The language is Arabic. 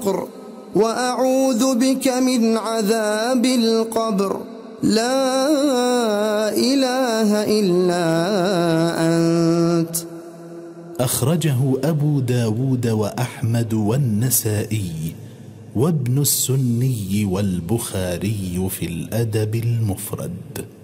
الفقر وأعوذ بك من عذاب القبر. لا إله إلا أنت. أخرجه أبو داود وأحمد والنسائي وابن السني والبخاري في الأدب المفرد.